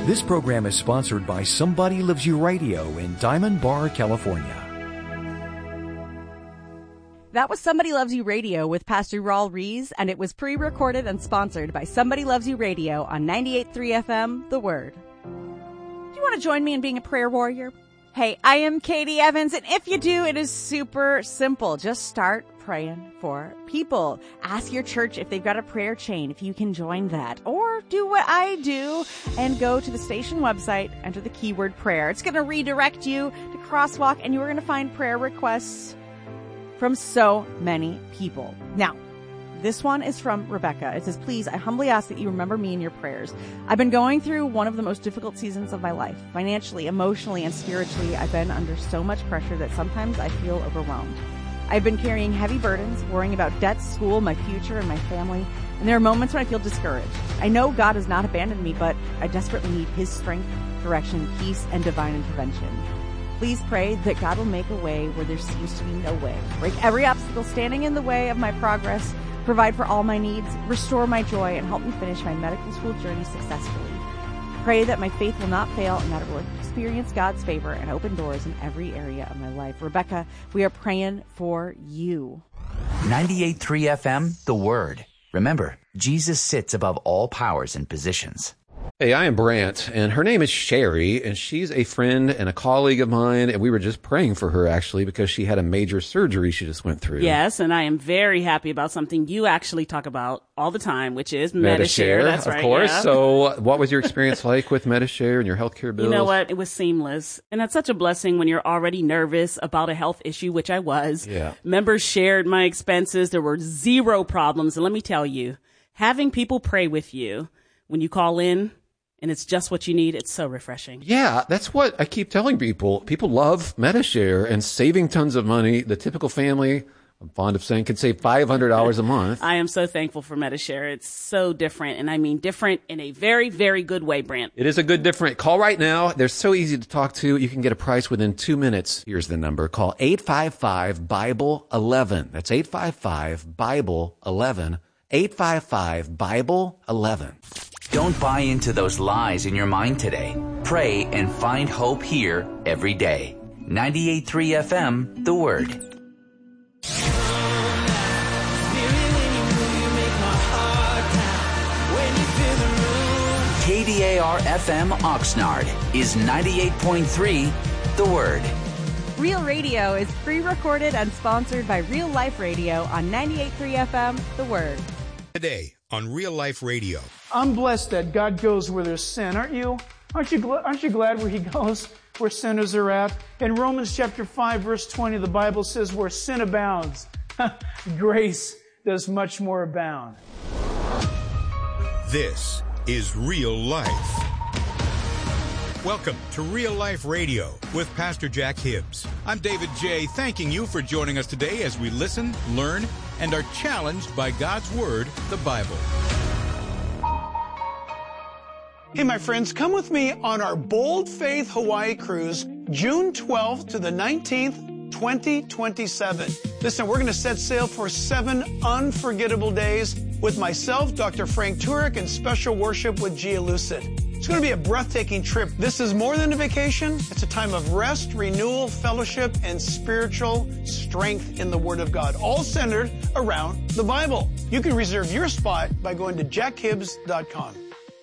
This program is sponsored by Somebody Loves You Radio in Diamond Bar, California. That was Somebody Loves You Radio with Pastor Raul Rees, and it was pre-recorded and sponsored by Somebody Loves You Radio on 98.3 FM, The Word. Do you want to join me in being a prayer warrior? Hey, I am Katie Evans, and if you do, it is super simple. Just start praying for people. Ask your church if they've got a prayer chain, if you can join that. Or do what I do and go to the station website, enter the keyword prayer. It's going to redirect you to Crosswalk, and you're going to find prayer requests from so many people. Now, this one is from Rebecca. It says, please, I humbly ask that you remember me in your prayers. I've been going through one of the most difficult seasons of my life. Financially, emotionally, and spiritually, I've been under so much pressure that sometimes I feel overwhelmed. I've been carrying heavy burdens, worrying about debts, school, my future, and my family. And there are moments when I feel discouraged. I know God has not abandoned me, but I desperately need His strength, direction, peace, and divine intervention. Please pray that God will make a way where there seems to be no way. Break every obstacle standing in the way of my progress. Provide for all my needs, restore my joy, and help me finish my medical school journey successfully. Pray that my faith will not fail and that I will experience God's favor and open doors in every area of my life. Rebecca, we are praying for you. 98.3 FM, The Word. Remember, Jesus sits above all powers and positions. Hey, I am Brant, and her name is Sherry, and she's a friend and a colleague of mine, and we were just praying for her, actually, because she had a major surgery she just went through. Yes, and I am very happy about something you actually talk about all the time, which is Medi-Share. That's right, of course. Yeah. So what was your experience like with Medi-Share and your healthcare bills? You know what? It was seamless, and that's such a blessing when you're already nervous about a health issue, which I was. Yeah. Members shared my expenses. There were zero problems, and let me tell you, having people pray with you when you call in, and it's just what you need, it's so refreshing. Yeah, that's what I keep telling people. People love Medi-Share and saving tons of money. The typical family, I'm fond of saying, can save $500 a month. I am so thankful for Medi-Share. It's so different, and I mean different in a very, very good way, Brant. It is a good different. Call right now. They're so easy to talk to. You can get a price within 2 minutes. Here's the number. Call 855-BIBLE-11. That's 855-BIBLE-11. 855-BIBLE-11. Don't buy into those lies in your mind today. Pray and find hope here every day. 98.3 FM, The Word. KDAR FM Oxnard is 98.3 The Word. Real Radio is pre-recorded and sponsored by Real Life Radio on 98.3 FM, The Word. Today on Real Life Radio. I'm blessed that God goes where there's sin, aren't you? Aren't you glad where He goes, where sinners are at? In Romans chapter 5, verse 20, the Bible says, where sin abounds, grace does much more abound. This is Real Life. Welcome to Real Life Radio with Pastor Jack Hibbs. I'm David J., thanking you for joining us today as we listen, learn, and are challenged by God's Word, the Bible. Hey, my friends, come with me on our Bold Faith Hawaii cruise, June 12th to the 19th, 2027. Listen, we're going to set sail for 7 unforgettable days with myself, Dr. Frank Turek, and special worship with Gia Lucid. It's going to be a breathtaking trip. This is more than a vacation. It's a time of rest, renewal, fellowship, and spiritual strength in the Word of God, all centered around the Bible. You can reserve your spot by going to jackhibbs.com.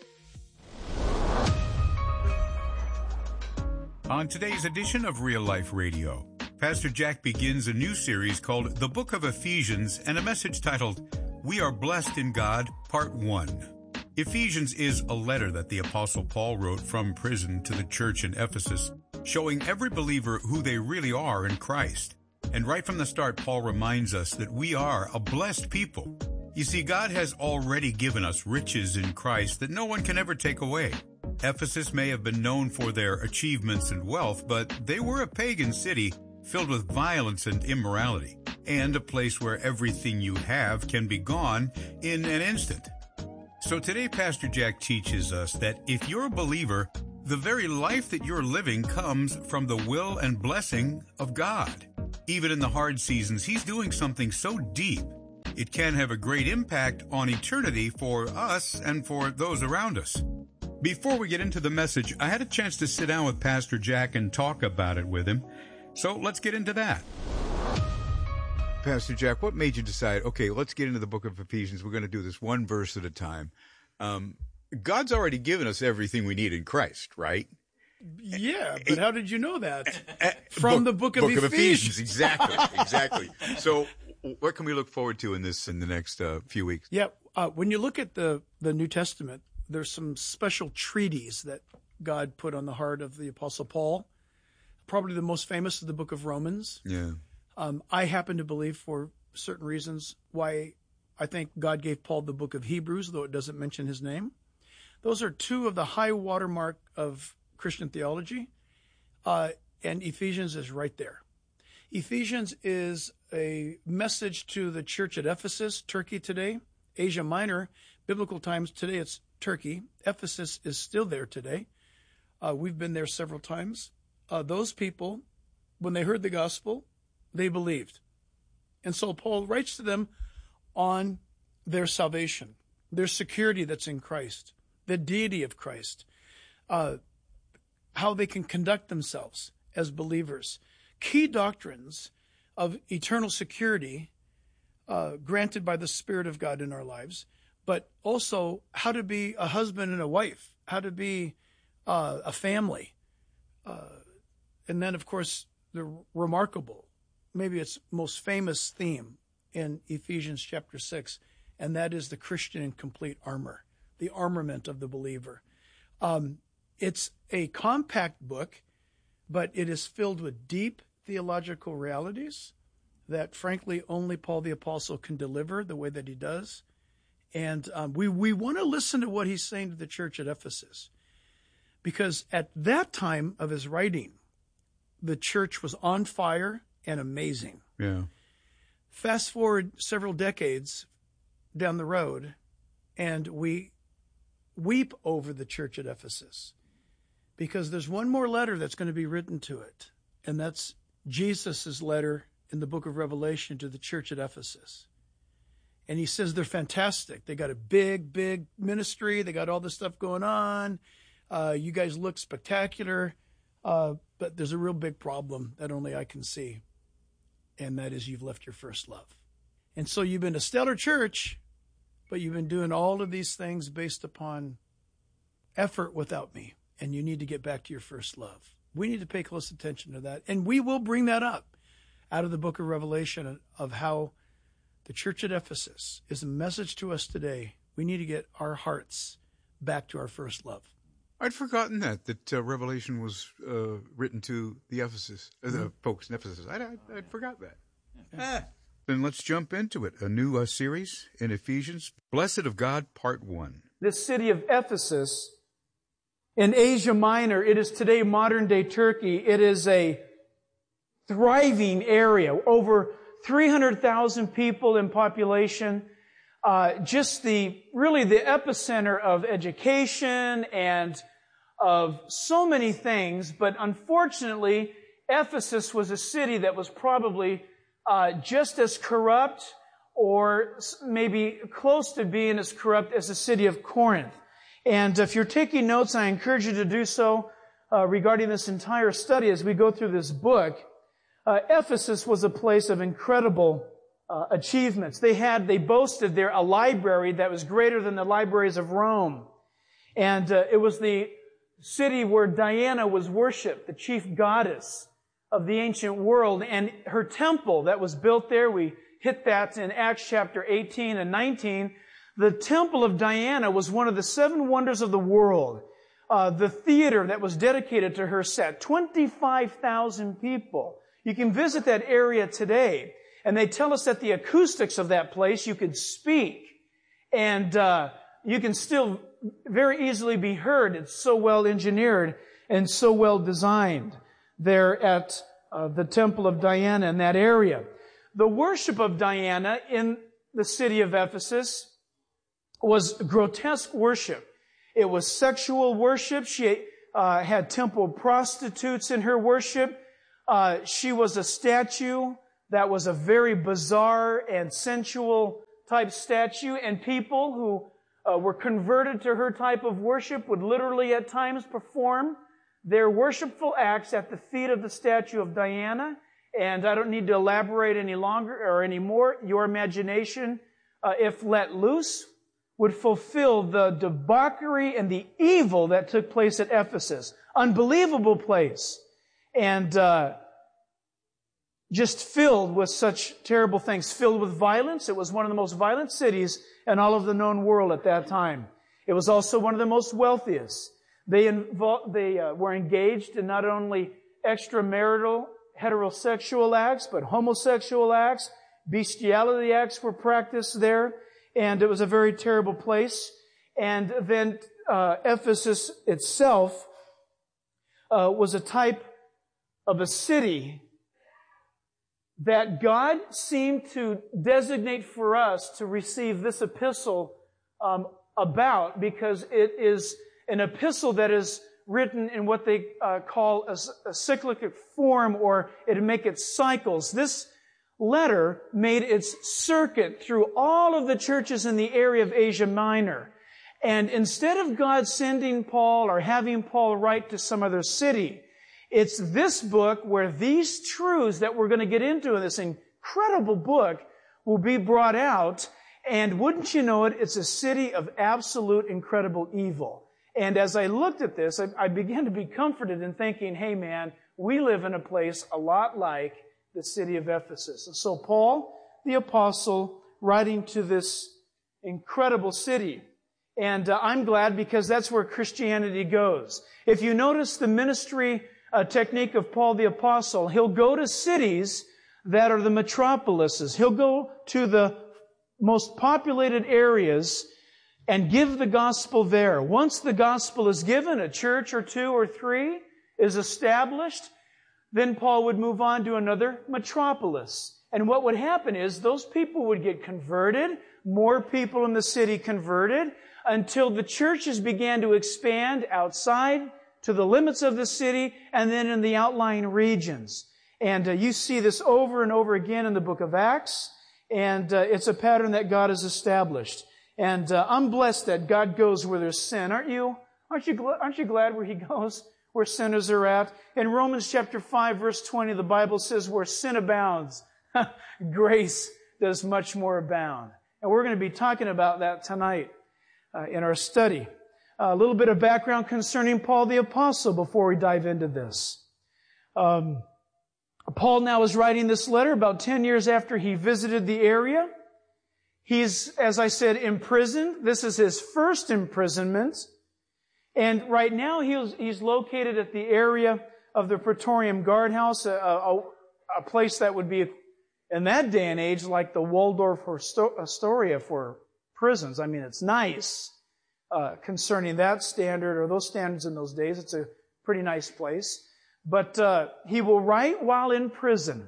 On today's edition of Real Life Radio, Pastor Jack begins a new series called The Book of Ephesians and a message titled, We Are Blessed in God, Part 1. Ephesians is a letter that the Apostle Paul wrote from prison to the church in Ephesus, showing every believer who they really are in Christ. And right from the start, Paul reminds us that we are a blessed people. You see, God has already given us riches in Christ that no one can ever take away. Ephesus may have been known for their achievements and wealth, but they were a pagan city filled with violence and immorality, and a place where everything you have can be gone in an instant. So today, Pastor Jack teaches us that if you're a believer, the very life that you're living comes from the will and blessing of God. Even in the hard seasons, He's doing something so deep, it can have a great impact on eternity for us and for those around us. Before we get into the message, I had a chance to sit down with Pastor Jack and talk about it with him. So let's get into that. Pastor Jack, what made you decide, okay, let's get into the book of Ephesians. We're going to do this one verse at a time. God's already given us everything we need in Christ, right? Yeah, but how did you know that? From the book of Ephesians. Exactly. So what can we look forward to in the next few weeks? Yeah, when you look at the New Testament, there's some special treaties that God put on the heart of the Apostle Paul. Probably the most famous is the book of Romans. Yeah. I happen to believe, for certain reasons, why I think God gave Paul the book of Hebrews, though it doesn't mention his name. Those are two of the high watermark of Christian theology, and Ephesians is right there. Ephesians is a message to the church at Ephesus, Turkey today, Asia Minor, biblical times today it's Turkey. Ephesus is still there today. We've been there several times. Those people, when they heard the gospel, they believed. And so Paul writes to them on their salvation, their security that's in Christ, the deity of Christ, how they can conduct themselves as believers, key doctrines of eternal security granted by the Spirit of God in our lives, but also how to be a husband and a wife, how to be a family. And then, of course, the remarkable, maybe its most famous theme in Ephesians chapter 6, and that is the Christian in complete armor, the armament of the believer. It's a compact book, but it is filled with deep theological realities that, frankly, only Paul the Apostle can deliver the way that he does. And we want to listen to what he's saying to the church at Ephesus, because at that time of his writing, the church was on fire and amazing. Yeah. Fast forward several decades down the road, and we weep over the church at Ephesus, because there's one more letter that's going to be written to it, and that's Jesus' letter in the book of Revelation to the church at Ephesus. And he says they're fantastic. They got a big, big ministry. They got all this stuff going on. You guys look spectacular. But there's a real big problem that only I can see, and that is you've left your first love. And so you've been a stellar church, but you've been doing all of these things based upon effort without me, and you need to get back to your first love. We need to pay close attention to that, and we will bring that up out of the book of Revelation of how the church at Ephesus is a message to us today. We need to get our hearts back to our first love. I'd forgotten that Revelation was written to the Ephesus, the folks in Ephesus. I'd forgot that. Yeah. Then let's jump into it. A new series in Ephesians, Blessed of God, Part 1. This city of Ephesus in Asia Minor, it is today modern-day Turkey. It is a thriving area, over 300,000 people in population. Just really the epicenter of education and of so many things, but unfortunately, Ephesus was a city that was probably just as corrupt, or maybe close to being as corrupt as the city of Corinth. And if you're taking notes, I encourage you to do so regarding this entire study as we go through this book. Ephesus was a place of incredible achievements. They boasted there a library that was greater than the libraries of Rome. And it was the city where Diana was worshipped, the chief goddess of the ancient world. And her temple that was built there, we hit that in Acts chapter 18 and 19. The temple of Diana was one of the 7 wonders of the world. The theater that was dedicated to her sat 25,000 people. You can visit that area today. And they tell us that the acoustics of that place, you could speak, and you can still very easily be heard. It's so well engineered and so well designed there at the Temple of Diana in that area. The worship of Diana in the city of Ephesus was grotesque worship. It was sexual worship. She had temple prostitutes in her worship. She was a statue that was a very bizarre and sensual type statue, and people who were converted to her type of worship would literally at times perform their worshipful acts at the feet of the statue of Diana. And I don't need to elaborate any longer or any more. Your imagination, if let loose, would fulfill the debauchery and the evil that took place at Ephesus. Unbelievable place. And just filled with such terrible things. Filled with violence. It was one of the most violent cities in all of the known world at that time. It was also one of the most wealthiest. They were engaged in not only extramarital heterosexual acts, but homosexual acts. Bestiality acts were practiced there. And it was a very terrible place. And then Ephesus itself was a type of a city that God seemed to designate for us to receive this epistle about, because it is an epistle that is written in what they call a cyclic form, or it'd make it cycles. This letter made its circuit through all of the churches in the area of Asia Minor. And instead of God sending Paul or having Paul write to some other city, it's this book where these truths that we're going to get into in this incredible book will be brought out. And wouldn't you know it, it's a city of absolute incredible evil. And as I looked at this, I began to be comforted in thinking, hey man, we live in a place a lot like the city of Ephesus. And so Paul, the apostle, writing to this incredible city. And I'm glad, because that's where Christianity goes. If you notice the ministry technique of Paul the apostle, he'll go to cities that are the metropolises. He'll go to the most populated areas and give the gospel there. Once the gospel is given, a church or two or three is established, then Paul would move on to another metropolis. And what would happen is those people would get converted, more people in the city converted, until the churches began to expand outside to the limits of the city and then in the outlying regions. And you see this over and over again in the book of Acts, and it's a pattern that God has established. And I'm blessed that God goes where there's sin. Aren't you? Aren't you glad where He goes, where sinners are at? In Romans chapter 5, verse 20, the Bible says, where sin abounds, grace does much more abound. And we're going to be talking about that tonight in our study. A little bit of background concerning Paul the apostle before we dive into this. Paul now is writing this letter about 10 years after he visited the area. He's, as I said, imprisoned. This is his first imprisonment. And right now he's located at the area of the Praetorium Guardhouse, a place that would be, in that day and age, like the Waldorf Astoria for prisons. I mean, it's nice concerning that standard, or those standards in those days. It's a pretty nice place. But he will write while in prison.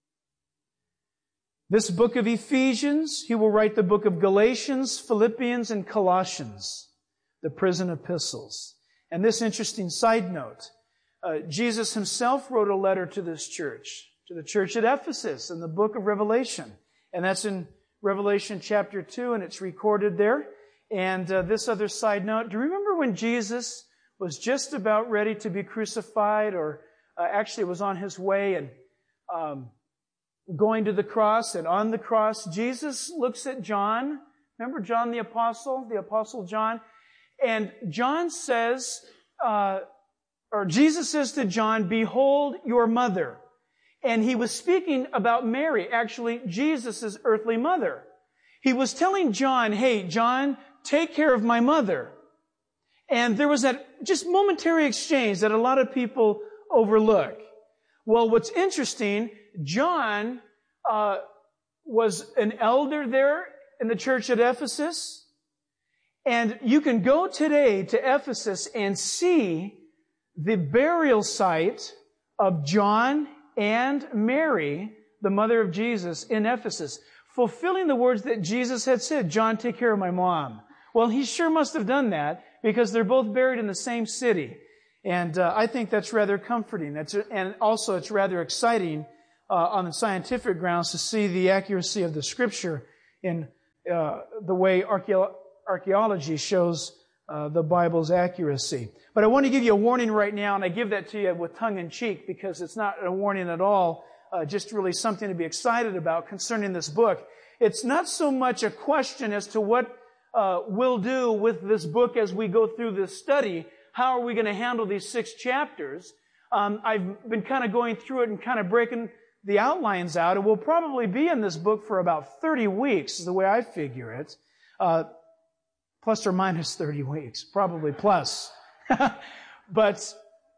This book of Ephesians, he will write the book of Galatians, Philippians, and Colossians, the prison epistles. And this interesting side note, Jesus himself wrote a letter to this church, to the church at Ephesus, in the book of Revelation. And that's in Revelation chapter 2, and it's recorded there. And this other side note, do you remember when Jesus was just about ready to be crucified, or actually was on his way and going to the cross, and on the cross, Jesus looks at John. Remember John the Apostle John? And John says, or Jesus says to John, behold your mother. And he was speaking about Mary, actually Jesus' earthly mother. He was telling John, hey, John, take care of my mother. And there was that just momentary exchange that a lot of people overlook. Well, what's interesting, John was an elder there in the church at Ephesus. And you can go today to Ephesus and see the burial site of John and Mary, the mother of Jesus, in Ephesus, fulfilling the words that Jesus had said, John, take care of my mom. Well, he sure must have done that, because they're both buried in the same city. And I think that's rather comforting. And also it's rather exciting on the scientific grounds to see the accuracy of the Scripture in the way archaeology shows the Bible's accuracy. But I want to give you a warning right now, and I give that to you with tongue-in-cheek because it's not a warning at all, just really something to be excited about concerning this book. It's not so much a question as to what we'll do with this book as we go through this study. How are we going to handle these 6 chapters? I've been kind of going through it and kind of breaking the outlines out. It will probably be in this book for about 30 weeks, is the way I figure it. Plus or minus 30 weeks, probably plus. But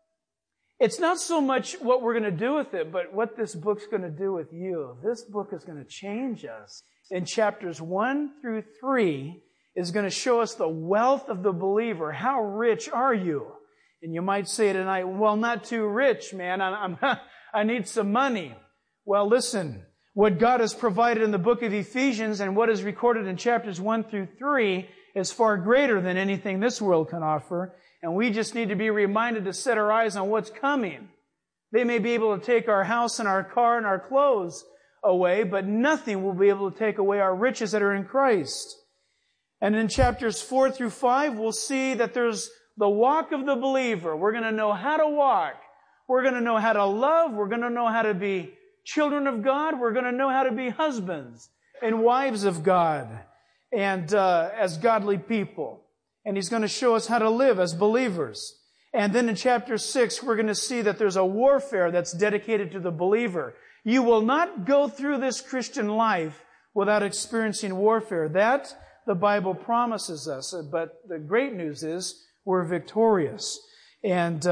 it's not so much what we're going to do with it, but what this book's going to do with you. This book is going to change us. In chapters 1 through 3 is going to show us the wealth of the believer. How rich are you? And you might say tonight, well, not too rich, man. I need some money. Well, listen, what God has provided in the book of Ephesians and what is recorded in chapters 1 through 3 is far greater than anything this world can offer. And we just need to be reminded to set our eyes on what's coming. They may be able to take our house and our car and our clothes away, but nothing will be able to take away our riches that are in Christ. And in chapters 4 through 5, we'll see that there's the walk of the believer. We're going to know how to walk. We're going to know how to love. We're going to know how to be children of God. We're going to know how to be husbands and wives of God and as godly people. And He's going to show us how to live as believers. And then in chapter 6, we're going to see that there's a warfare that's dedicated to the believer. You will not go through this Christian life without experiencing warfare. That the Bible promises us. But the great news is we're victorious. And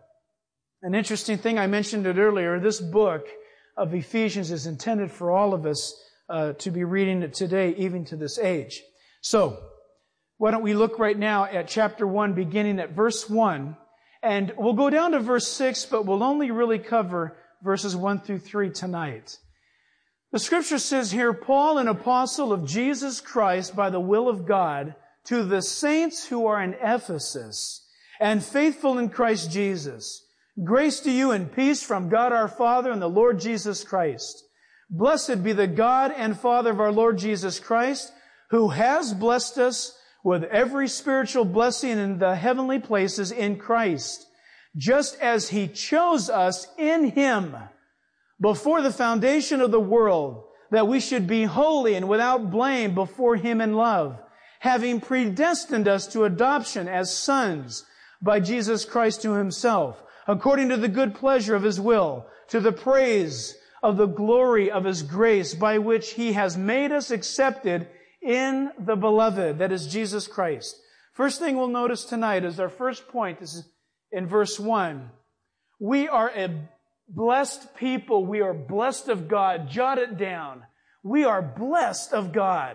an interesting thing, I mentioned it earlier, this book of Ephesians is intended for all of us to be reading it today, even to this age. So, why don't we look right now at chapter 1, beginning at verse 1. And we'll go down to verse 6, but we'll only really cover verses 1 through 3 tonight. The Scripture says here, Paul, an apostle of Jesus Christ by the will of God, to the saints who are in Ephesus and faithful in Christ Jesus, grace to you and peace from God our Father and the Lord Jesus Christ. Blessed be the God and Father of our Lord Jesus Christ, who has blessed us with every spiritual blessing in the heavenly places in Christ, just as He chose us in Him before the foundation of the world, that we should be holy and without blame before Him in love, having predestined us to adoption as sons by Jesus Christ to Himself, according to the good pleasure of His will, to the praise of the glory of His grace, by which He has made us accepted in the Beloved, that is Jesus Christ. First thing we'll notice tonight is our first point. This is in verse 1. We are a blessed people. We are blessed of God. Jot it down. We are blessed of God.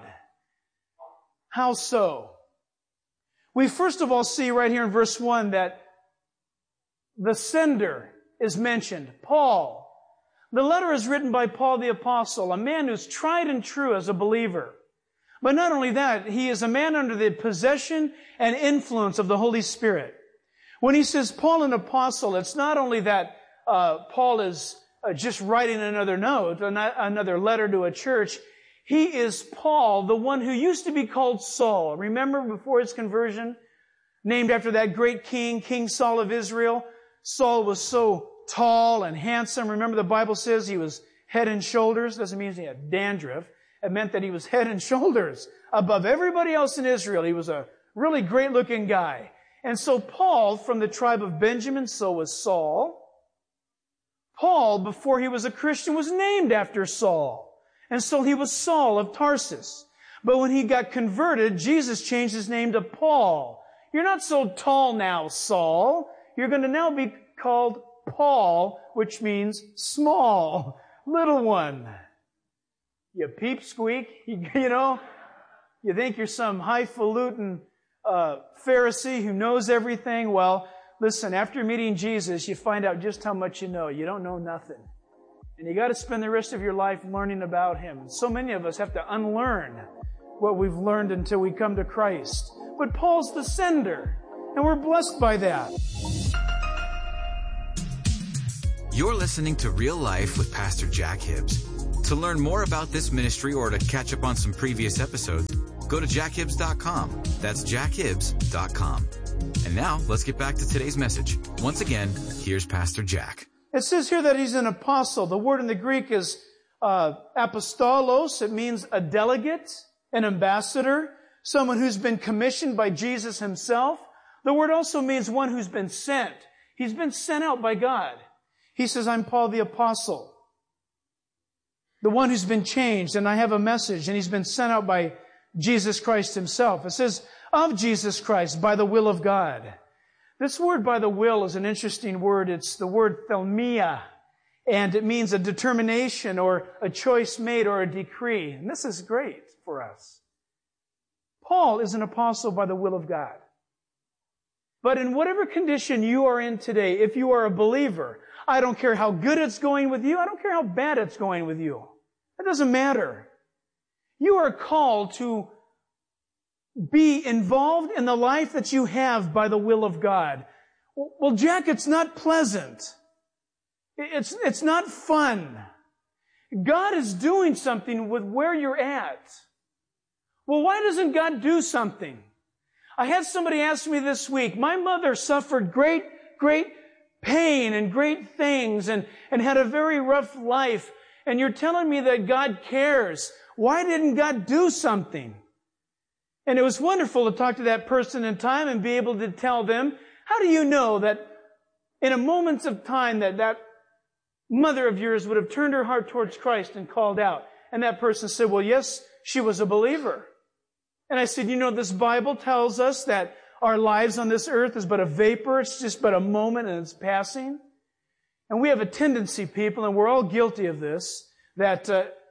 How so? We first of all see right here in verse 1 that the sender is mentioned, Paul. The letter is written by Paul the Apostle, a man who's tried and true as a believer. But not only that, he is a man under the possession and influence of the Holy Spirit. When he says Paul an apostle, it's not only that Paul is just writing another note, another letter to a church. He is Paul, the one who used to be called Saul. Remember before his conversion? Named after that great king, King Saul of Israel. Saul was so tall and handsome. Remember the Bible says he was head and shoulders. Doesn't mean he had dandruff. It meant that he was head and shoulders above everybody else in Israel. He was a really great-looking guy. And so Paul, from the tribe of Benjamin, so was Saul. Paul, before he was a Christian, was named after Saul. And so he was Saul of Tarsus. But when he got converted, Jesus changed his name to Paul. You're not so tall now, Saul. You're going to now be called Paul, which means small, little one. You peep squeak, you know, you think you're some highfalutin Pharisee who knows everything. Well, listen, after meeting Jesus, you find out just how much you know. You don't know nothing. And you got to spend the rest of your life learning about Him. And so many of us have to unlearn what we've learned until we come to Christ. But Paul's the sender, and we're blessed by that. You're listening to Real Life with Pastor Jack Hibbs. To learn more about this ministry or to catch up on some previous episodes, go go to jackhibbs.com. That's jackhibbs.com. And now, let's get back to today's message. Once again, here's Pastor Jack. It says here that he's an apostle. The word in the Greek is apostolos. It means a delegate, an ambassador, someone who's been commissioned by Jesus himself. The word also means one who's been sent. He's been sent out by God. He says, I'm Paul the apostle, the one who's been changed, and I have a message, and he's been sent out by Jesus Christ himself. It says, of Jesus Christ, by the will of God. This word by the will is an interesting word. It's the word thelmia, and it means a determination or a choice made or a decree. And this is great for us. Paul is an apostle by the will of God. But in whatever condition you are in today, if you are a believer, I don't care how good it's going with you. I don't care how bad it's going with you. It doesn't matter. You are called to be involved in the life that you have by the will of God. Well, Jack, it's not pleasant. It's not fun. God is doing something with where you're at. Well, why doesn't God do something? I had somebody ask me this week, my mother suffered great pain and great things and had a very rough life. And you're telling me that God cares. Why didn't God do something? And it was wonderful to talk to that person in time and be able to tell them, how do you know that in a moment of time that mother of yours would have turned her heart towards Christ and called out? And that person said, well, yes, she was a believer. And I said, you know, this Bible tells us that our lives on this earth is but a vapor. It's just but a moment and it's passing. And we have a tendency, people, and we're all guilty of this, that,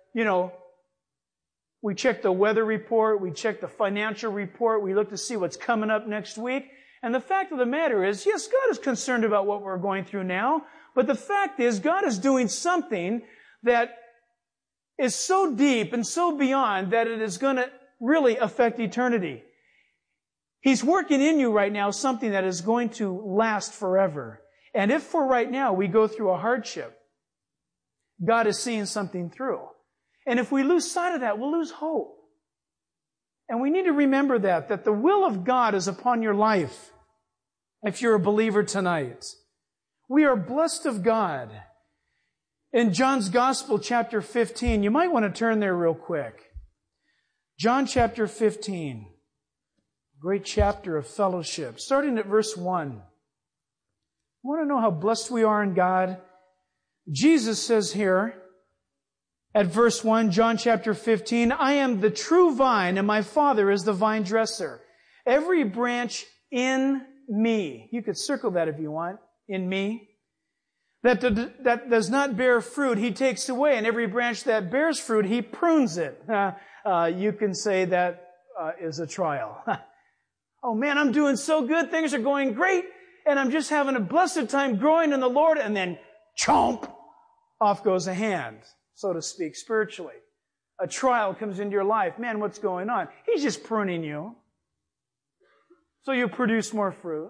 we check the weather report, we check the financial report, we look to see what's coming up next week. And the fact of the matter is, yes, God is concerned about what we're going through now, but the fact is, God is doing something that is so deep and so beyond that it is going to really affect eternity. He's working in you right now something that is going to last forever. And if for right now we go through a hardship, God is seeing something through. And if we lose sight of that, we'll lose hope. And we need to remember that the will of God is upon your life if you're a believer tonight. We are blessed of God. In John's Gospel, chapter 15, you might want to turn there real quick. John chapter 15, great chapter of fellowship, starting at verse 1. You want to know how blessed we are in God? Jesus says here at verse 1, John chapter 15, I am the true vine and my Father is the vine dresser. Every branch in me, you could circle that if you want, in me, that does not bear fruit, He takes away. And every branch that bears fruit, He prunes it. You can say that is a trial. Oh man, I'm doing so good. Things are going great. And I'm just having a blessed time growing in the Lord. And then, chomp, off goes a hand, so to speak, spiritually. A trial comes into your life. Man, what's going on? He's just pruning you, so you produce more fruit,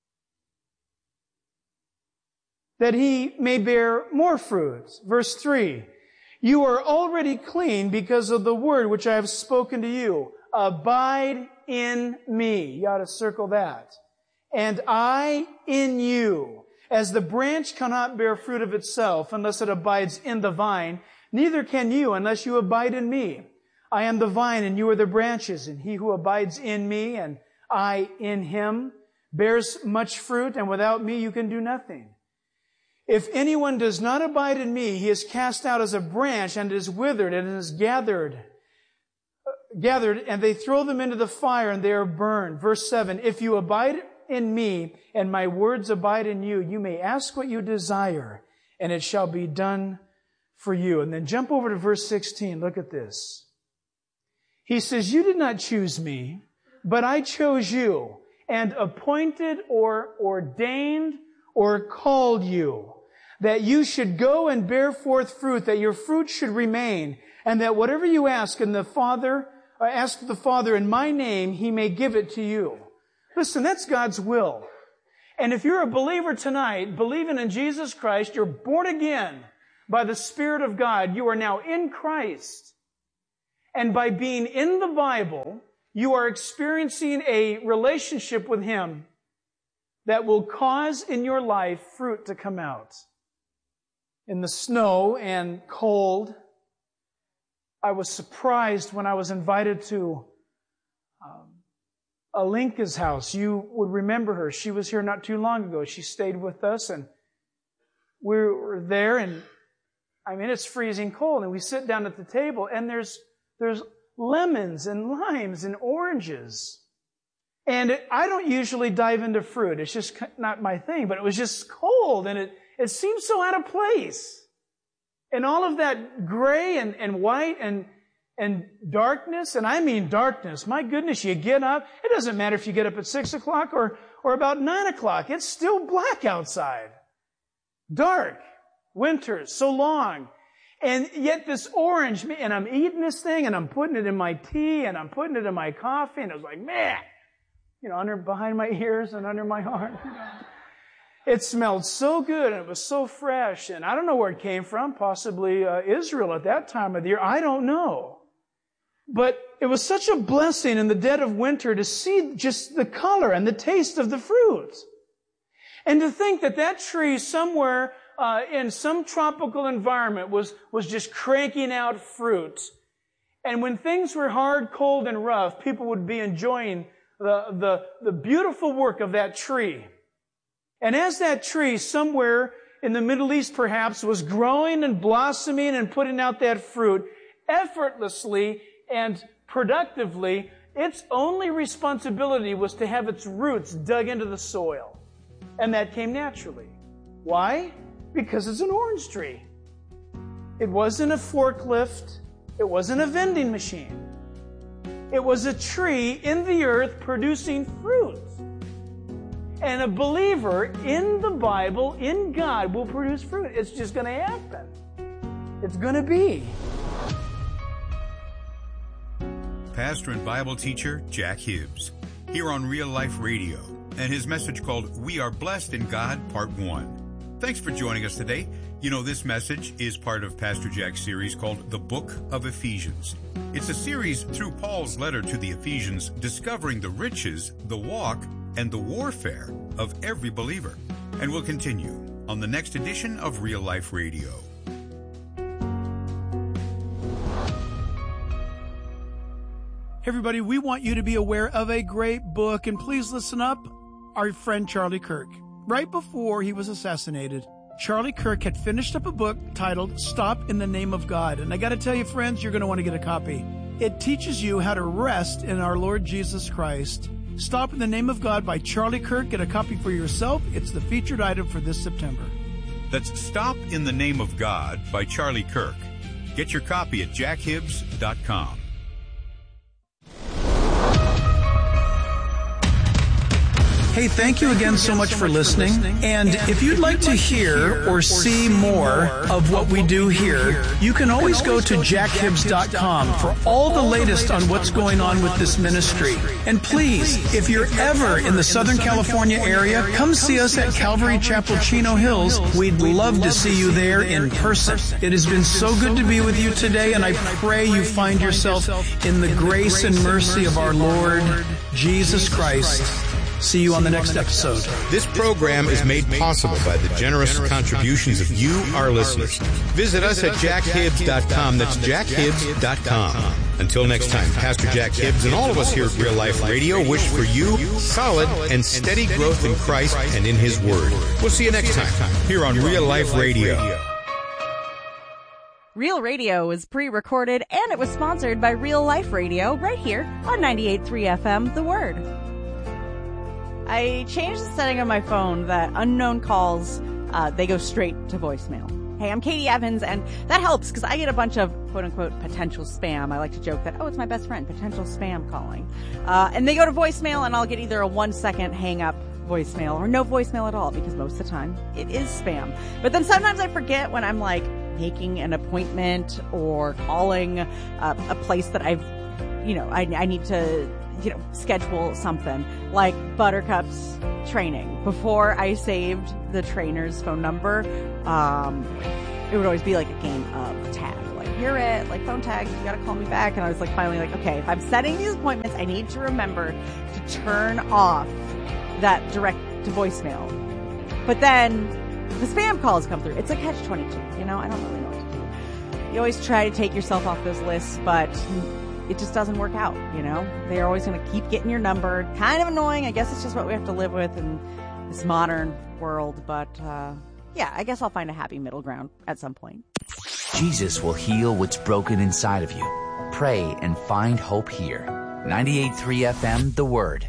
that He may bear more fruit. Verse 3, you are already clean because of the word which I have spoken to you. Abide in me. You ought to circle that. And I in you. As the branch cannot bear fruit of itself unless it abides in the vine, neither can you unless you abide in me. I am the vine and you are the branches, and he who abides in me and I in him bears much fruit, and without me you can do nothing. If anyone does not abide in me, he is cast out as a branch and is withered and is gathered, and they throw them into the fire and they are burned. Verse 7, if you abide in me and my words abide in you, you may ask what you desire and it shall be done for you. And then jump over to verse 16. Look at this. He says, you did not choose me, but I chose you and appointed or ordained or called you, that you should go and bear forth fruit, that your fruit should remain, and that whatever you ask the Father in my name, He may give it to you. Listen, that's God's will. And if you're a believer tonight, believing in Jesus Christ, you're born again by the Spirit of God. You are now in Christ. And by being in the Bible, you are experiencing a relationship with Him that will cause in your life fruit to come out. In the snow and cold, I was surprised when I was invited to Alinka's house. You would remember her. She was here not too long ago. She stayed with us, and we were there, and it's freezing cold, and we sit down at the table, and there's lemons and limes and oranges. And I don't usually dive into fruit. It's just not my thing, but it was just cold, and it seemed so out of place. And all of that gray and white and darkness, and I mean darkness. My goodness, you get up. It doesn't matter if you get up at 6 o'clock or about 9 o'clock. It's still black outside. Dark. Winter, so long. And yet this orange, and I'm eating this thing, and I'm putting it in my tea, and I'm putting it in my coffee, and it was like, man, behind my ears and under my arm. It smelled so good, and it was so fresh, and I don't know where it came from, possibly Israel at that time of the year. I don't know. But it was such a blessing in the dead of winter to see just the color and the taste of the fruit. And to think that tree somewhere in some tropical environment was just cranking out fruit. And when things were hard, cold, and rough, people would be enjoying the beautiful work of that tree. And as that tree somewhere in the Middle East perhaps was growing and blossoming and putting out that fruit effortlessly and productively, its only responsibility was to have its roots dug into the soil. And that came naturally. Why? Because it's an orange tree. It wasn't a forklift. It wasn't a vending machine. It was a tree in the earth producing fruit. And a believer in the Bible, in God, will produce fruit. It's just going to happen. It's going to be. Pastor and Bible teacher Jack Hibbs, here on Real Life Radio, and his message called We Are Blessed in God, Part 1. Thanks for joining us today. This message is part of Pastor Jack's series called The Book of Ephesians. It's a series through Paul's letter to the Ephesians, discovering the riches, the walk, and the warfare of every believer. And we'll continue on the next edition of Real Life Radio. Everybody, we want you to be aware of a great book, and please listen up. Our friend Charlie Kirk. Right before he was assassinated, Charlie Kirk had finished up a book titled Stop in the Name of God. And I got to tell you, friends, you're going to want to get a copy. It teaches you how to rest in our Lord Jesus Christ. Stop in the Name of God by Charlie Kirk. Get a copy for yourself. It's the featured item for this September. That's Stop in the Name of God by Charlie Kirk. Get your copy at jackhibbs.com. Hey, thank you again so much for listening. And if you'd like to hear or see more of what we do here, you can always go to jackhibbs.com for all the latest on what's going on with this ministry. And please, if you're ever in the Southern California area, come see us at Calvary Chapel, Chino Hills. We'd love to see you there in person. It has been so good to be with you today, and I pray you find yourself in the grace and mercy of our Lord Jesus Christ. See you on the next episode. This program is made possible by the generous contributions of you, our listeners. Visit us at jackhibbs.com. That's jackhibbs.com. Until next time, Pastor Jack Hibbs and all of us here at Real Life Radio wish for you solid and steady growth in Christ and in His Word. We'll see you next time here on Real Life Radio. Real Radio is pre-recorded, and it was sponsored by Real Life Radio right here on 98.3 FM, The Word. I changed the setting on my phone that unknown calls, they go straight to voicemail. Hey, I'm Katie Evans, and that helps because I get a bunch of quote-unquote potential spam. I like to joke that, it's my best friend, potential spam calling. And they go to voicemail, and I'll get either a 1-second hang-up voicemail or no voicemail at all, because most of the time it is spam. But then sometimes I forget when I'm making an appointment or calling a place that I need to schedule something like Buttercup's training. Before I saved the trainer's phone number, it would always be a game of tag, hear it. Like, phone tag, you got to call me back. And I was like, finally like, okay, if I'm setting these appointments, I need to remember to turn off that direct to voicemail. But then the spam calls come through. It's a catch-22, you know? I don't really know what to do. You always try to take yourself off those lists, but it just doesn't work out, you know? They're always going to keep getting your number. Kind of annoying. I guess it's just what we have to live with in this modern world. But, yeah, I guess I'll find a happy middle ground at some point. Jesus will heal what's broken inside of you. Pray and find hope here. 98.3 FM, The Word.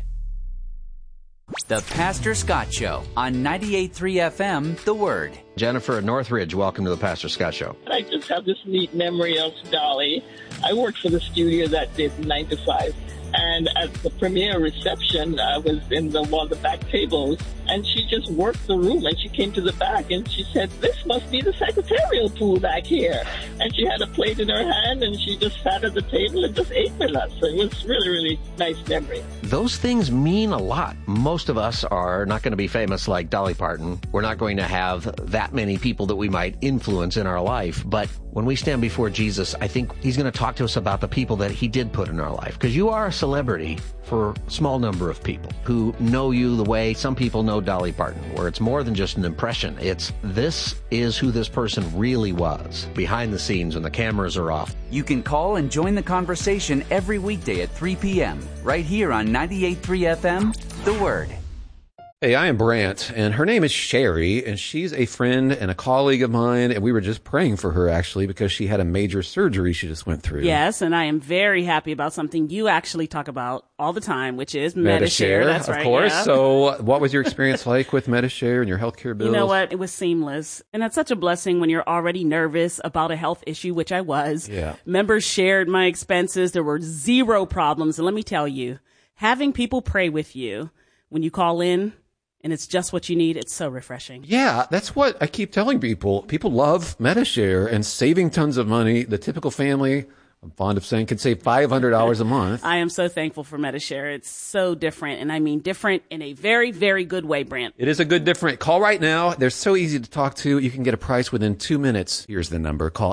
The Pastor Scott Show on 98.3 FM, The Word. Jennifer at Northridge, welcome to the Pastor Scott Show. I just have this neat memory of Dolly. I worked for the studio that did 9 to 5. And at the premiere reception, I was in one of the back tables, and she just worked the room, and she came to the back, and she said, "This must be the secretarial pool back here." And she had a plate in her hand, and she just sat at the table and just ate with us. So it was really, really nice memory. Those things mean a lot. Most of us are not going to be famous like Dolly Parton. We're not going to have that many people that we might influence in our life. But when we stand before Jesus, I think he's going to talk to us about the people that he did put in our life. Because you are a celebrity for a small number of people who know you the way some people know Dolly Parton, where it's more than just an impression. It's this is who this person really was behind the scenes when the cameras are off. You can call and join the conversation every weekday at 3 p.m. right here on 98.3 FM, The Word. Hey, I am Brant, and her name is Sherry, and she's a friend and a colleague of mine, and we were just praying for her, actually, because she had a major surgery she just went through. Yes, and I am very happy about something you actually talk about all the time, which is Medi-Share. That's right, of course. Yeah. So what was your experience like with Medi-Share and your healthcare bills? You know what? It was seamless. And that's such a blessing when you're already nervous about a health issue, which I was. Yeah. Members shared my expenses. There were zero problems. And let me tell you, having people pray with you when you call in, and it's just what you need, it's so refreshing. Yeah, that's what I keep telling people. People love Medi-Share and saving tons of money. The typical family, I'm fond of saying, can save $500 a month. I am so thankful for Medi-Share. It's so different, and I mean different in a very, very good way, Brant. It is a good different. Call right now. They're so easy to talk to. You can get a price within 2 minutes. Here's the number. Call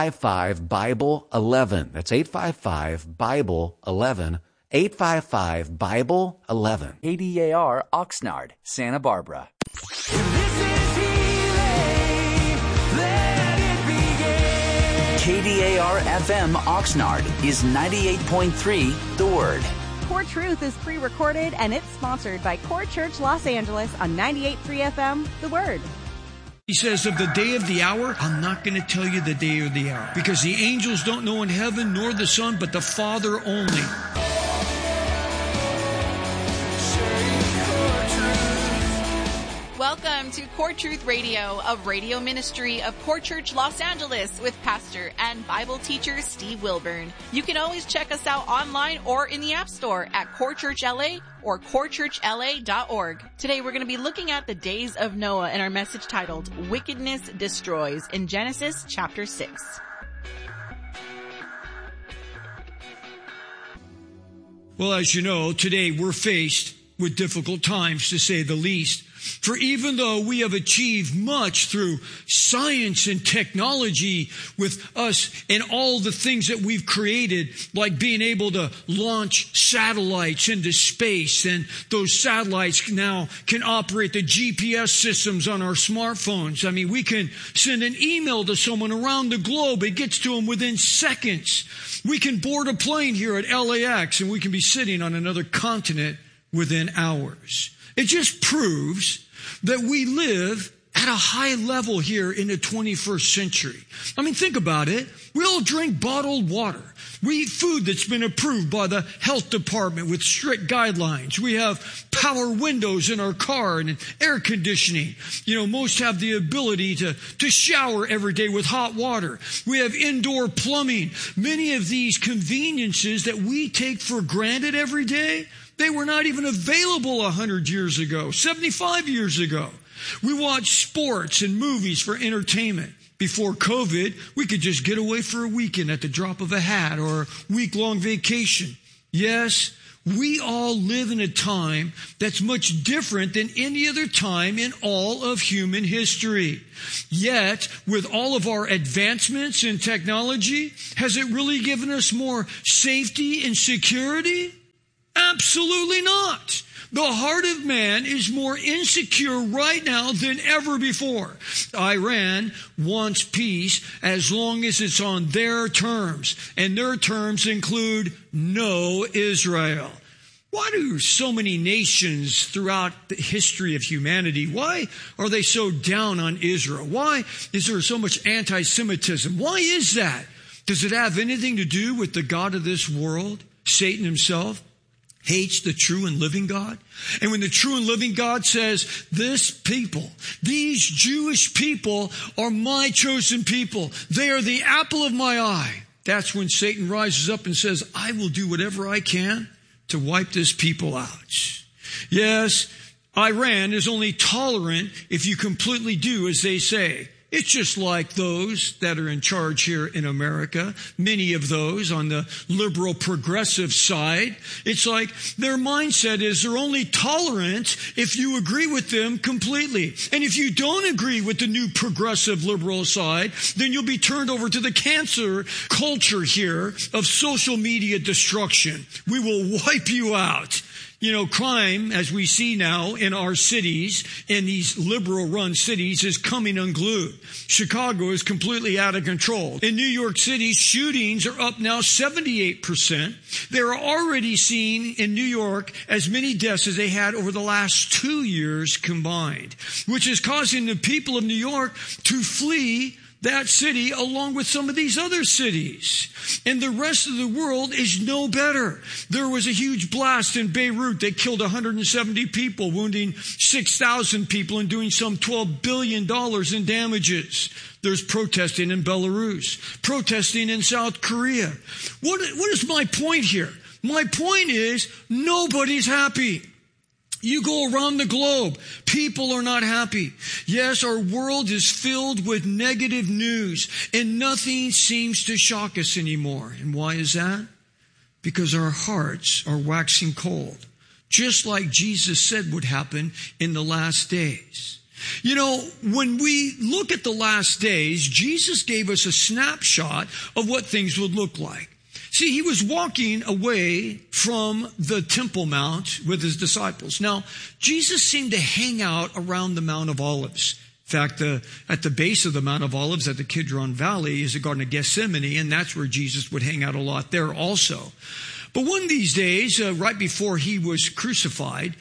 855-BIBLE-11. That's 855-BIBLE-11. 855-BIBLE-11. KDAR, Oxnard, Santa Barbara. KDAR FM Oxnard is 98.3 The Word. Core Truth is pre-recorded, and it's sponsored by Core Church Los Angeles on 98.3 FM, The Word. He says, of the day of the hour, I'm not going to tell you the day or the hour, because the angels don't know in heaven, nor the Son, but the Father only. Welcome to Core Truth Radio, a radio ministry of Core Church Los Angeles with pastor and Bible teacher Steve Wilburn. You can always check us out online or in the App Store at Core Church LA or corechurchla.org. Today we're going to be looking at the days of Noah in our message titled Wickedness Destroys in Genesis chapter 6. Well, as you know, today we're faced with difficult times, to say the least. For even though we have achieved much through science and technology with us and all the things that we've created, like being able to launch satellites into space, and those satellites now can operate the GPS systems on our smartphones. I mean, we can send an email to someone around the globe. It gets to them within seconds. We can board a plane here at LAX, and we can be sitting on another continent within hours. It just proves that we live at a high level here in the 21st century. I mean, think about it. We all drink bottled water. We eat food that's been approved by the health department with strict guidelines. We have power windows in our car and air conditioning. You know, most have the ability to shower every day with hot water. We have indoor plumbing. Many of these conveniences that we take for granted every day, they were not even available 100 years ago, 75 years ago. We watch sports and movies for entertainment. Before COVID, we could just get away for a weekend at the drop of a hat or a week-long vacation. Yes, We all live in a time that's much different than any other time in all of human history. Yet, with all of our advancements in technology, has it really given us more safety and security? Absolutely not. The heart of man is more insecure right now than ever before. Iran wants peace as long as it's on their terms, and their terms include no Israel. Why do so many nations throughout the history of humanity, why are they so down on Israel? Why is there so much anti-Semitism? Why is that? Does it have anything to do with the God of this world, Satan himself? Hates the true and living God. And when the true and living God says, this people, these Jewish people are my chosen people. They are the apple of my eye. That's when Satan rises up and says, I will do whatever I can to wipe this people out. Yes, Iran is only tolerant if you completely do as they say. It's just like those that are in charge here in America, many of those on the liberal progressive side. It's like their mindset is they're only tolerant if you agree with them completely. And if you don't agree with the new progressive liberal side, then you'll be turned over to the cancer culture here of social media destruction. We will wipe you out. You know, crime, as we see now in our cities, in these liberal-run cities, is coming unglued. Chicago is completely out of control. In New York City, shootings are up now 78%. They're already seeing in New York as many deaths as they had over the last 2 years combined, which is causing the people of New York to flee that city along with some of these other cities. And the rest of the world is no better. There was a huge blast in Beirut. They killed 170 people, wounding 6,000 people and doing some $12 billion in damages. There's protesting in Belarus, protesting in South Korea. What is my point here? My point is nobody's happy. You go around the globe, people are not happy. Yes, our world is filled with negative news, and nothing seems to shock us anymore. And why is that? Because our hearts are waxing cold, just like Jesus said would happen in the last days. You know, when we look at the last days, Jesus gave us a snapshot of what things would look like. See, he was walking away from the Temple Mount with his disciples. Now, Jesus seemed to hang out around the Mount of Olives. In fact, at the base of the Mount of Olives at the Kidron Valley is the Garden of Gethsemane, and that's where Jesus would hang out a lot there also. But one of these days, right before he was crucified,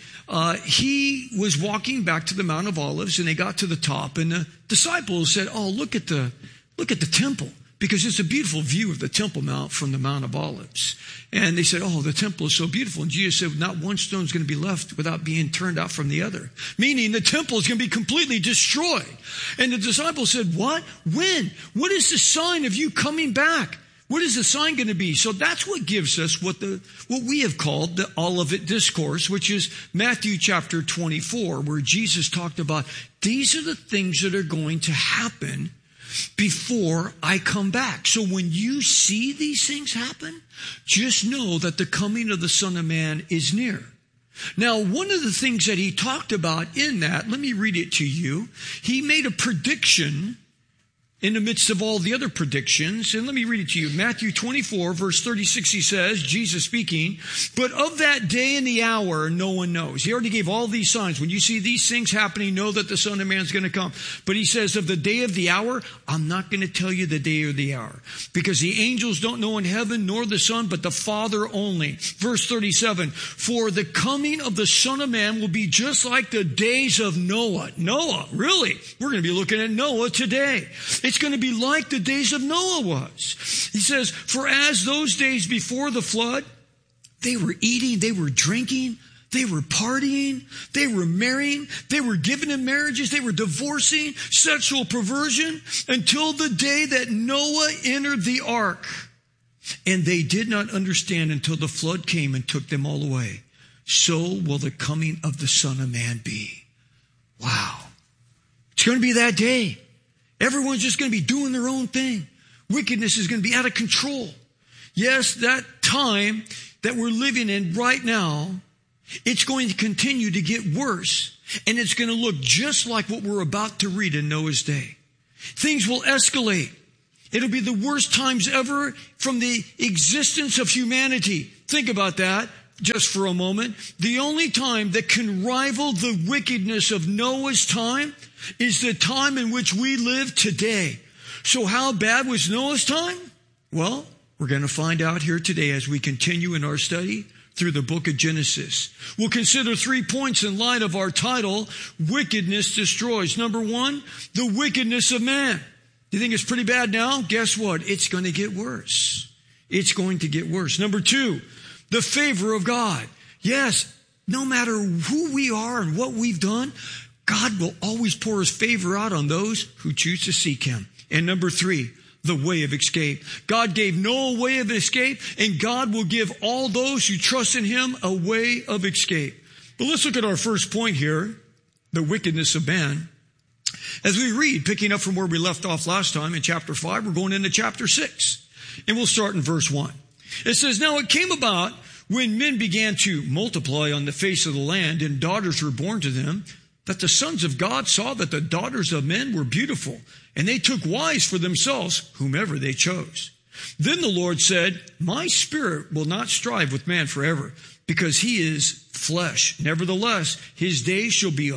he was walking back to the Mount of Olives, and they got to the top, and the disciples said, "Oh, look at the temple." Because it's a beautiful view of the Temple Mount from the Mount of Olives. And they said, oh, the temple is so beautiful. And Jesus said, not one stone is going to be left without being turned out from the other. Meaning the temple is going to be completely destroyed. And the disciples said, what? When? What is the sign of you coming back? What is the sign going to be? So that's what gives us what we have called the Olivet Discourse, which is Matthew chapter 24, where Jesus talked about these are the things that are going to happen before I come back. So when you see these things happen, just know that the coming of the Son of Man is near. Now, one of the things that he talked about in that, let me read it to you. He made a prediction in the midst of all the other predictions. And let me read it to you. Matthew 24, verse 36, he says, Jesus speaking, but of that day and the hour, no one knows. He already gave all these signs. When you see these things happening, know that the Son of Man is going to come. But he says, of the day of the hour, I'm not going to tell you the day or the hour. Because the angels don't know in heaven, nor the Son, but the Father only. Verse 37, for the coming of the Son of Man will be just like the days of Noah. Noah, really? We're going to be looking at Noah today. It's going to be like the days of Noah was. He says, for as those days before the flood, they were eating, they were drinking, they were partying, they were marrying, they were giving in marriages, they were divorcing, sexual perversion, until the day that Noah entered the ark. And they did not understand until the flood came and took them all away. So will the coming of the Son of Man be. Wow. It's going to be that day. Everyone's just going to be doing their own thing. Wickedness is going to be out of control. Yes, that time that we're living in right now, it's going to continue to get worse, and it's going to look just like what we're about to read in Noah's day. Things will escalate. It'll be the worst times ever from the existence of humanity. Think about that just for a moment. The only time that can rival the wickedness of Noah's time is the time in which we live today. So how bad was Noah's time? Well, we're going to find out here today as we continue in our study through the book of Genesis. We'll consider 3 points in light of our title, Wickedness Destroys. Number 1, the wickedness of man. You think it's pretty bad now? Guess what? It's going to get worse. It's going to get worse. Number 2, the favor of God. Yes, no matter who we are and what we've done, God will always pour his favor out on those who choose to seek him. And number 3, the way of escape. God gave Noah a way of escape, and God will give all those who trust in him a way of escape. But let's look at our first point here, the wickedness of man. As we read, picking up from where we left off last time in chapter 5, we're going into chapter 6. And we'll start in verse 1. It says, "Now it came about when men began to multiply on the face of the land, and daughters were born to them, that the sons of God saw that the daughters of men were beautiful, and they took wives for themselves, whomever they chose. Then the Lord said, My spirit will not strive with man forever, because he is flesh. Nevertheless, his days shall be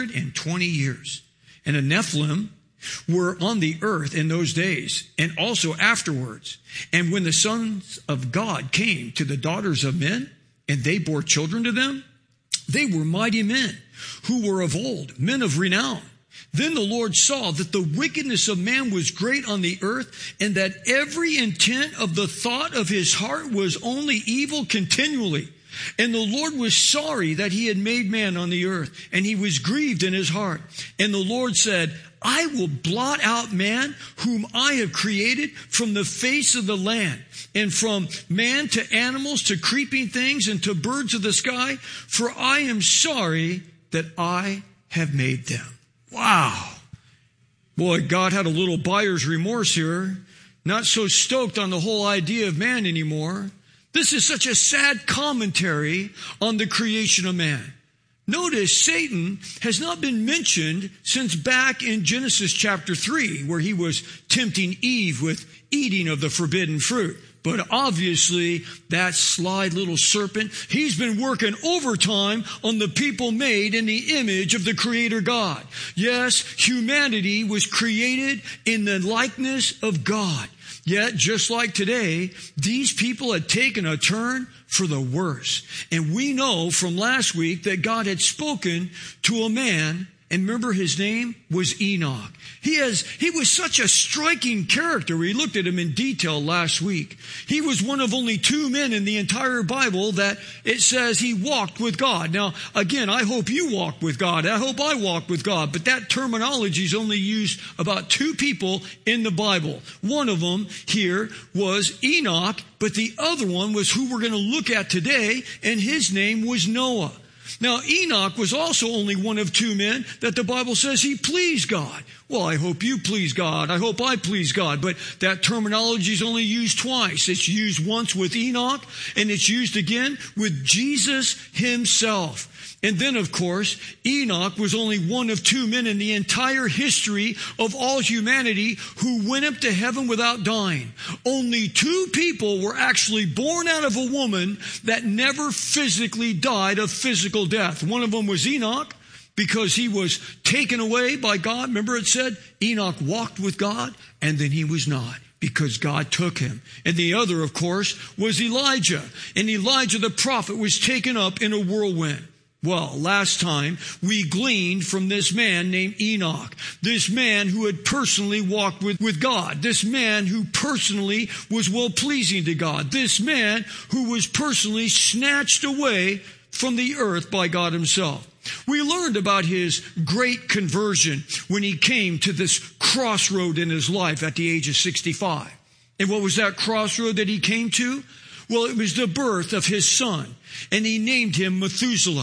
120 years. And the Nephilim were on the earth in those days, and also afterwards. And when the sons of God came to the daughters of men, and they bore children to them, they were mighty men, who were of old, men of renown. Then the Lord saw that the wickedness of man was great on the earth, and that every intent of the thought of his heart was only evil continually. And the Lord was sorry that he had made man on the earth, and he was grieved in his heart. And the Lord said, I will blot out man whom I have created from the face of the land, and from man to animals to creeping things and to birds of the sky, for I am sorry that I have made them." Wow. Boy, God had a little buyer's remorse here. Not so stoked on the whole idea of man anymore. This is such a sad commentary on the creation of man. Notice Satan has not been mentioned since back in Genesis chapter 3, where he was tempting Eve with eating of the forbidden fruit. But obviously, that sly little serpent, he's been working overtime on the people made in the image of the Creator God. Yes, humanity was created in the likeness of God. Yet, just like today, these people had taken a turn for the worse. And we know from last week that God had spoken to a man, and remember his name was Enoch. He was such a striking character. We looked at him in detail last week. He was one of only 2 men in the entire Bible that it says he walked with God. Now, again, I hope you walk with God. I hope I walk with God. But that terminology is only used about 2 people in the Bible. One of them here was Enoch, but the other one was who we're going to look at today, and his name was Noah. Now, Enoch was also only one of 2 men that the Bible says he pleased God. Well, I hope you please God. I hope I please God. But that terminology is only used twice. It's used once with Enoch, and it's used again with Jesus himself. And then, of course, Enoch was only one of 2 men in the entire history of all humanity who went up to heaven without dying. Only 2 people were actually born out of a woman that never physically died a physical death. One of them was Enoch, because he was taken away by God. Remember it said Enoch walked with God, and then he was not, because God took him. And the other, of course, was Elijah. And Elijah the prophet was taken up in a whirlwind. Well, last time we gleaned from this man named Enoch, this man who had personally walked with God, this man who personally was well-pleasing to God, this man who was personally snatched away from the earth by God himself. We learned about his great conversion when he came to this crossroad in his life at the age of 65. And what was that crossroad that he came to? Well, it was the birth of his son, and he named him Methuselah.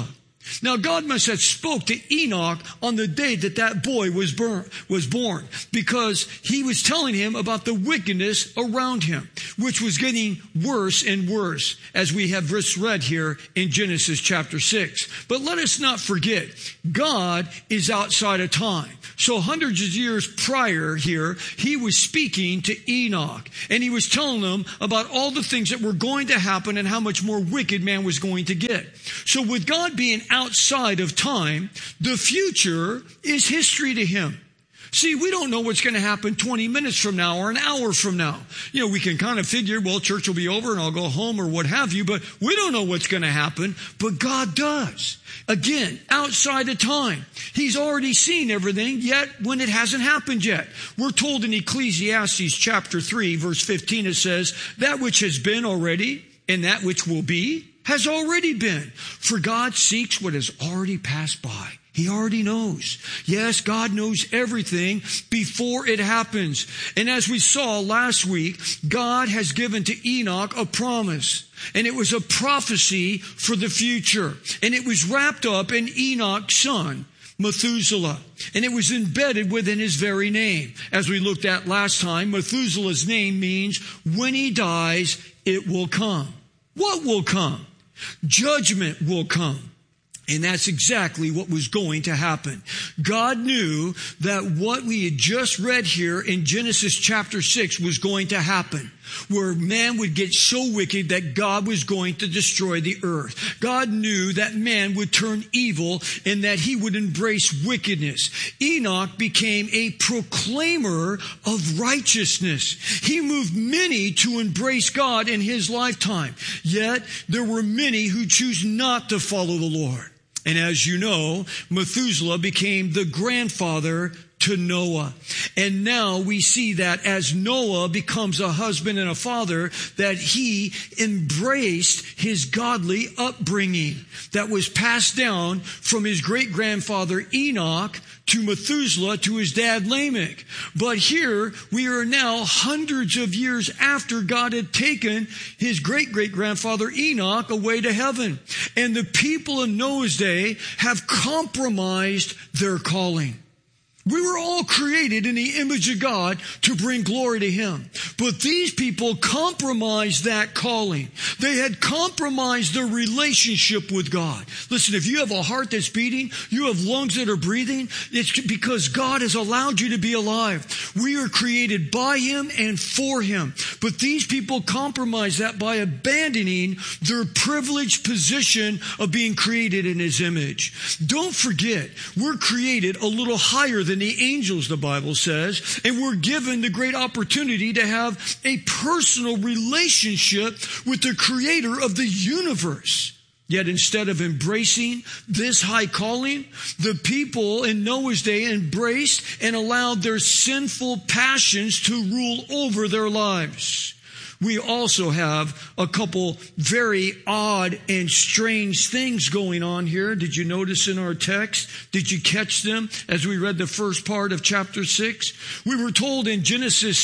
Now, God must have spoke to Enoch on the day that that boy was born, because he was telling him about the wickedness around him, which was getting worse and worse, as we have just read here in Genesis chapter 6. But let us not forget, God is outside of time. So hundreds of years prior here, he was speaking to Enoch, and he was telling him about all the things that were going to happen and how much more wicked man was going to get. So with God being outside of time, the future is history to him. See, we don't know what's going to happen 20 minutes from now or an hour from now. You know, we can kind of figure, well, church will be over and I'll go home or what have you, but we don't know what's going to happen, but God does. Again, outside of time. He's already seen everything, yet when it hasn't happened yet. We're told in Ecclesiastes chapter 3, verse 15, it says, that which has been already and that which will be has already been. For God seeks what has already passed by. He already knows. Yes, God knows everything before it happens. And as we saw last week, God has given to Enoch a promise. And it was a prophecy for the future. And it was wrapped up in Enoch's son, Methuselah. And it was embedded within his very name. As we looked at last time, Methuselah's name means when he dies, it will come. What will come? Judgment will come. And that's exactly what was going to happen. God knew that what we had just read here in Genesis chapter 6 was going to happen, where man would get so wicked that God was going to destroy the earth. God knew that man would turn evil and that he would embrace wickedness. Enoch became a proclaimer of righteousness. He moved many to embrace God in his lifetime. Yet there were many who choose not to follow the Lord. And as you know, Methuselah became the grandfather to Noah. And now we see that as Noah becomes a husband and a father, that he embraced his godly upbringing that was passed down from his great-grandfather Enoch to Methuselah to his dad Lamech. But here we are now hundreds of years after God had taken his great-great-grandfather Enoch away to heaven. And the people in Noah's day have compromised their calling. We were all created in the image of God to bring glory to Him. But these people compromised that calling. They had compromised their relationship with God. Listen, if you have a heart that's beating, you have lungs that are breathing, it's because God has allowed you to be alive. We are created by Him and for Him. But these people compromised that by abandoning their privileged position of being created in His image. Don't forget, we're created a little higher than the angels, the Bible says, and we're given the great opportunity to have a personal relationship with the Creator of the universe. Yet instead of embracing this high calling, the people in Noah's day embraced and allowed their sinful passions to rule over their lives. We also have a couple very odd and strange things going on here. Did you notice in our text? Did you catch them as we read the first part of chapter 6? We were told in Genesis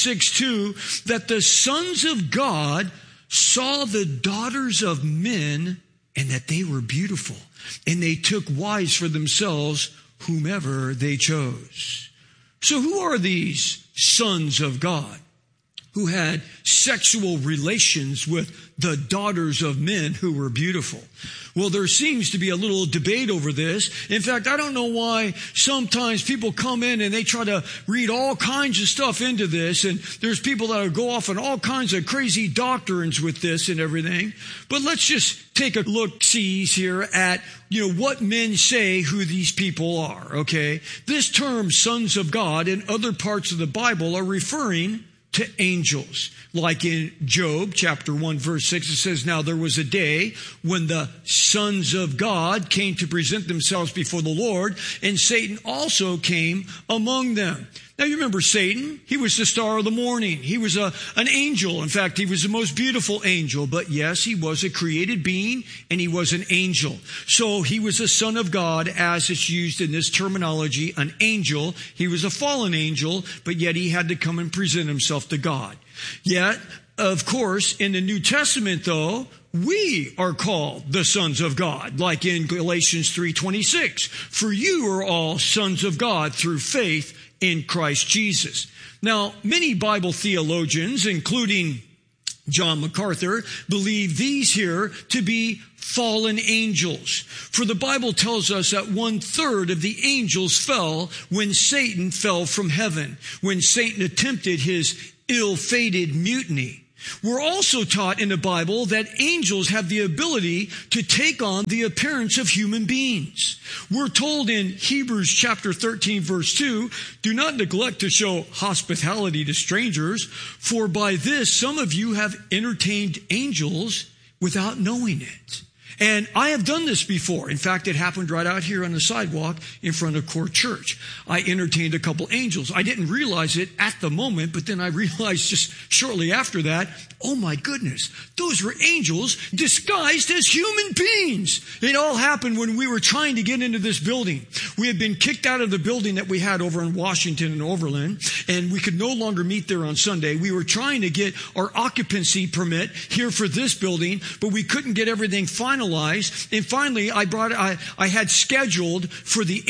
6:2 that the sons of God saw the daughters of men and that they were beautiful. And they took wives for themselves whomever they chose. So who are these sons of God who had sexual relations with the daughters of men who were beautiful? Well, there seems to be a little debate over this. In fact, I don't know why sometimes people come in and they try to read all kinds of stuff into this, and there's people that go off on all kinds of crazy doctrines with this and everything. But let's just take a look-sees here at, what men say who these people are, okay? This term, sons of God, in other parts of the Bible are referring to angels. Like in Job chapter 1 verse 6, it says, now there was a day when the sons of God came to present themselves before the Lord, and Satan also came among them. Now you remember Satan, he was the star of the morning. He was an angel. In fact, he was the most beautiful angel. But yes, he was a created being and he was an angel. So he was a son of God as it's used in this terminology, an angel. He was a fallen angel, but yet he had to come and present himself to God. Yet Of course, in the New Testament, though, we are called the sons of God, like in Galatians 3:26. For you are all sons of God through faith in Christ Jesus. Now, many Bible theologians, including John MacArthur, believe these here to be fallen angels. For the Bible tells us that 1/3 of the angels fell when Satan fell from heaven, when Satan attempted his ill-fated mutiny. We're also taught in the Bible that angels have the ability to take on the appearance of human beings. We're told in Hebrews chapter 13, verse 2, do not neglect to show hospitality to strangers, for by this some of you have entertained angels without knowing it. And I have done this before. In fact, it happened right out here on the sidewalk in front of Court Church. I entertained a couple angels. I didn't realize it at the moment, but then I realized just shortly after that, oh my goodness, those were angels disguised as human beings. It all happened when we were trying to get into this building. We had been kicked out of the building that we had over in Washington and Overland, and we could no longer meet there on Sunday. We were trying to get our occupancy permit here for this building, but we couldn't get everything finalized. And finally, I had scheduled for the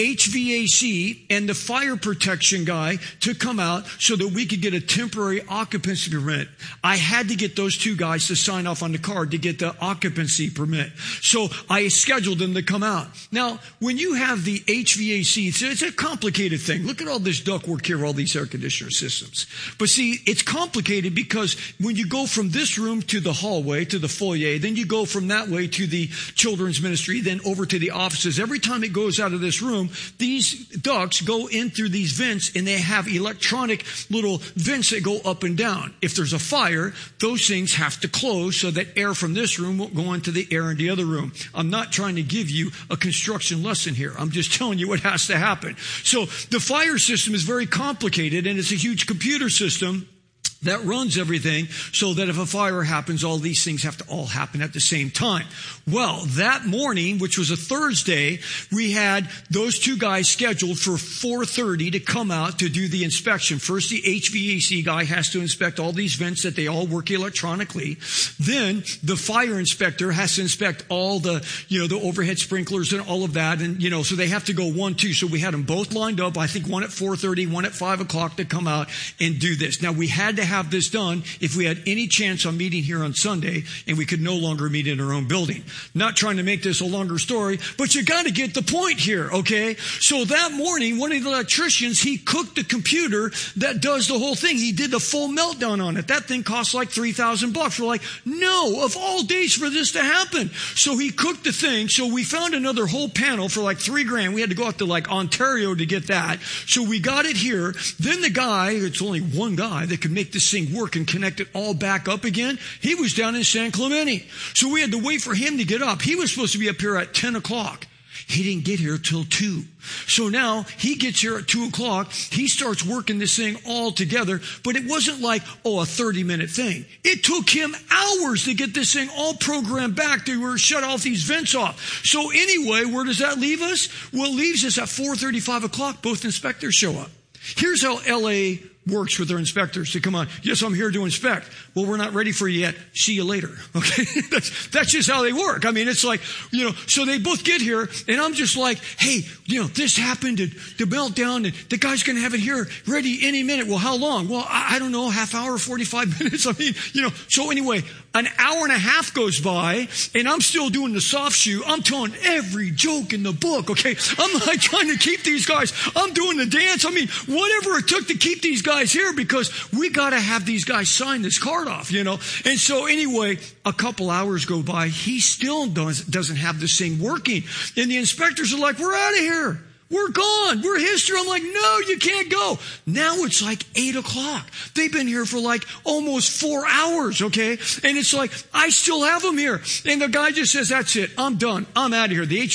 HVAC and the fire protection guy to come out so that we could get a temporary occupancy permit. I had to get those two guys to sign off on the card to get the occupancy permit. So I scheduled them to come out. Now, when you have the HVAC, it's a complicated thing. Look at all this ductwork here, all these air conditioner systems. But see, it's complicated because when you go from this room to the hallway, to the foyer, then you go from that way to the children's ministry, then over to the offices. Every time it goes out of this room, these ducts go in through these vents, and they have electronic little vents that go up and down. If there's a fire, those things have to close so that air from this room won't go into the air in the other room. I'm not trying to give you a construction lesson here. I'm just telling you what has to happen. So the fire system is very complicated, and it's a huge computer system that runs everything so that if a fire happens, all these things have to all happen at the same time. Well, that morning, which was a Thursday, we had those two guys scheduled for 4:30 to come out to do the inspection. First, the HVAC guy has to inspect all these vents that they all work electronically. Then the fire inspector has to inspect all the, the overhead sprinklers and all of that. And, so they have to go 1, 2. So we had them both lined up. I think one at 4:30, one at 5 o'clock to come out and do this. Now, we had to have this done if we had any chance on meeting here on Sunday, and we could no longer meet in our own building. Not trying to make this a longer story, but you got to get the point here, okay? So that morning, one of the electricians, he cooked the computer that does the whole thing. He did the full meltdown on it. That thing costs like $3,000. We're like, no, of all days for this to happen. So he cooked the thing. So we found another whole panel for like $3,000. We had to go out to like Ontario to get that. So we got it here. Then the guy, it's only one guy that could make this thing work and connect it all back up again. He was down in San Clemente. So we had to wait for him to get up. He was supposed to be up here at 10 o'clock. He didn't get here till 2. So now he gets here at 2 o'clock. He starts working this thing all together, but it wasn't like, a 30-minute thing. It took him hours to get this thing all programmed back to shut all these vents off. So anyway, where does that leave us? Well, it leaves us at 4:30, 5 o'clock. Both inspectors show up. Here's how LA works with their inspectors to come on. Yes, I'm here to inspect. Well, we're not ready for you yet. See you later. Okay. That's just how they work. I mean, it's like, so they both get here and I'm just like, hey, this happened, the meltdown, and the guy's going to have it here ready any minute. Well, how long? Well, I don't know, half hour, 45 minutes. I mean, so anyway, an hour and a half goes by and I'm still doing the soft shoe. I'm telling every joke in the book. Okay. I'm like trying to keep these guys. I'm doing the dance. I mean, whatever it took to keep these guys here, because we got to have these guys sign this card off, And so anyway, a couple hours go by. He still doesn't have this thing working. And the inspectors are like, we're out of here. We're gone. We're history. I'm like, no, you can't go. Now it's like 8 o'clock. They've been here for like almost 4 hours, okay? And it's like, I still have them here. And the guy just says, that's it. I'm done. I'm out of here. The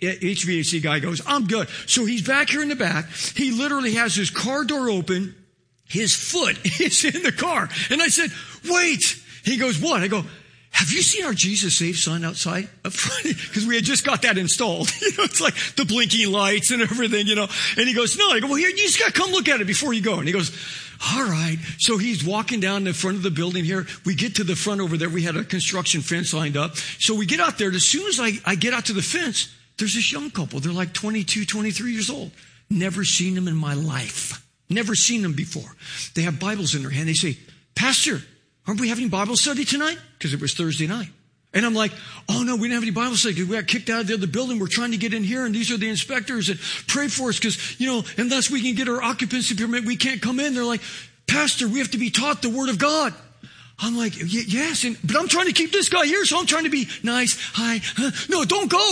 HVAC guy goes, I'm good. So he's back here in the back. He literally has his car door open. His foot is in the car. And I said, wait. He goes, what? I go, have you seen our Jesus Save sign outside? Because we had just got that installed. It's like the blinking lights and everything, And he goes, no. I go, well, here, you just got to come look at it before you go. And he goes, all right. So he's walking down the front of the building here. We get to the front over there. We had a construction fence lined up. So we get out there. As soon as I get out to the fence, there's this young couple. They're like 22, 23 years old. Never seen them in my life. Never seen them before. They have Bibles in their hand. They say, Pastor, aren't we having Bible study tonight? Because it was Thursday night. And I'm like, oh no, we didn't have any Bible study because we got kicked out of the other building. We're trying to get in here and these are the inspectors and pray for us because, unless we can get our occupancy permit, we can't come in. They're like, Pastor, we have to be taught the Word of God. I'm like, yes, but I'm trying to keep this guy here, so I'm trying to be nice. Hi. No, don't go.